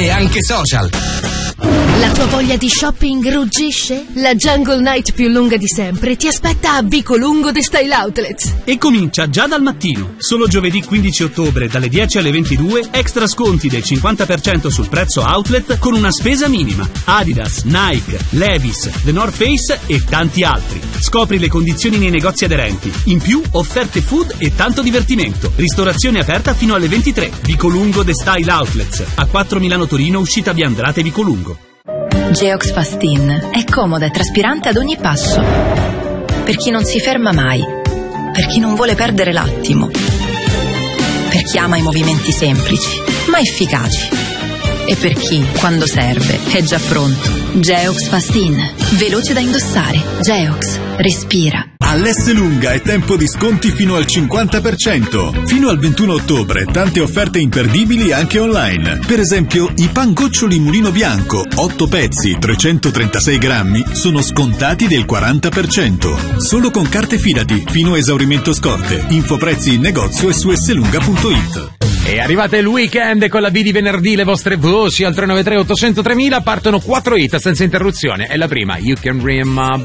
e anche social. La tua voglia di shopping ruggisce? La Jungle Night più lunga di sempre ti aspetta a Vicolungo The Style Outlets. E comincia già dal mattino. Solo giovedì 15 ottobre dalle 10 alle 22 extra sconti del 50% sul prezzo outlet con una spesa minima. Adidas, Nike, Levi's, The North Face e tanti altri. Scopri le condizioni nei negozi aderenti. In più offerte food e tanto divertimento. Ristorazione aperta fino alle 23. Vicolungo The Style Outlets. A 4 Milano Torino, uscita via Andrate Vicolungo. Geox Fastin è comoda e traspirante ad ogni passo. Per chi non si ferma mai, per chi non vuole perdere l'attimo, per chi ama i movimenti semplici ma efficaci e per chi, quando serve, è già pronto. Geox Fastin, veloce da indossare. Geox, respira. All'Esselunga è tempo di sconti fino al 50%. Fino al 21 ottobre tante offerte imperdibili anche online. Per esempio i pangoccioli Mulino Bianco 8 pezzi 336 grammi sono scontati del 40%. Solo con carte Fidati fino a esaurimento scorte. Infoprezzi in negozio e su esselunga.it. E arrivate il weekend con la B di venerdì, le vostre voci al 393 800 3000, partono 4 hit senza interruzione. E la prima, You Can Dream